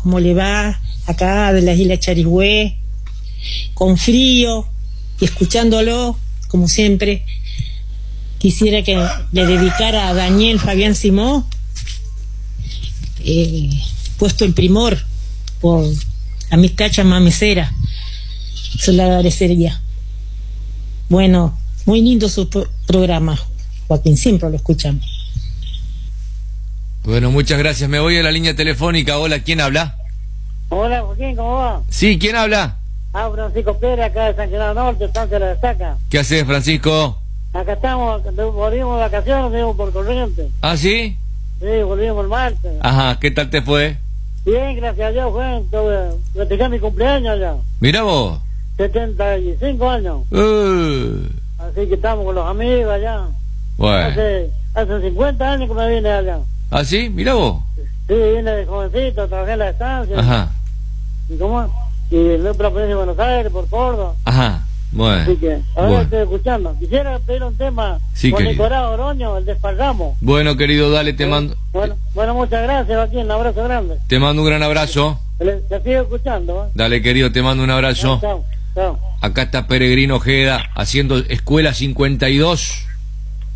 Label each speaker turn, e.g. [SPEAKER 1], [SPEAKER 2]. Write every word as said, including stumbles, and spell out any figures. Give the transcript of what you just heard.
[SPEAKER 1] ¿cómo le va? Acá de la isla Charigüe, con frío y escuchándolo, como siempre. Quisiera que le dedicara a Daniel Fabián Simó, eh, puesto en primor por Amistad Chamamecera. Se lo agradecería. Bueno, muy lindo su pro- programa, Joaquín, siempre lo escuchamos.
[SPEAKER 2] Bueno, muchas gracias. Me voy a la línea telefónica. Hola, ¿quién habla?
[SPEAKER 3] Hola, Joaquín, ¿cómo va?
[SPEAKER 2] Sí, ¿quién habla?
[SPEAKER 3] Ah, Francisco Pérez, acá de San Gerardo Norte, Estancia La Destaca.
[SPEAKER 2] ¿Qué haces, Francisco?
[SPEAKER 3] Acá estamos, volvimos de vacaciones, volvimos por Corrientes.
[SPEAKER 2] ¿Ah, sí?
[SPEAKER 3] Sí, volvimos el martes.
[SPEAKER 2] Ajá, ¿qué tal te fue?
[SPEAKER 3] Bien, gracias a Dios, fue, tuve, festejé mi cumpleaños ya.
[SPEAKER 2] Mira vos.
[SPEAKER 3] setenta y cinco años.
[SPEAKER 2] Uh,
[SPEAKER 3] Así que estamos con los amigos allá.
[SPEAKER 2] bueno.
[SPEAKER 3] Hace, hace cincuenta años que me vine allá.
[SPEAKER 2] ¿Ah, sí? Mira vos.
[SPEAKER 3] Sí, vine de jovencito, trabajé en la estancia.
[SPEAKER 2] Ajá,
[SPEAKER 3] ¿Y cómo? Y en otra provincia de Buenos Aires, por Córdoba.
[SPEAKER 2] ajá. Bueno.
[SPEAKER 3] Así que ahora
[SPEAKER 2] Bueno.
[SPEAKER 3] estoy escuchando. Quisiera pedir un tema
[SPEAKER 2] Sí,
[SPEAKER 3] con
[SPEAKER 2] querido.
[SPEAKER 3] Nicolás Oroño, el desparramo.
[SPEAKER 2] Bueno, querido, dale, te mando,
[SPEAKER 3] Bueno, bueno, muchas gracias, Joaquín, un abrazo grande.
[SPEAKER 2] te mando un gran abrazo.
[SPEAKER 3] Le, te sigo escuchando, ¿eh?
[SPEAKER 2] Dale, querido, te mando un abrazo.
[SPEAKER 3] Chao, chao.
[SPEAKER 2] Acá está Peregrino Ojeda haciendo Escuela cincuenta y dos.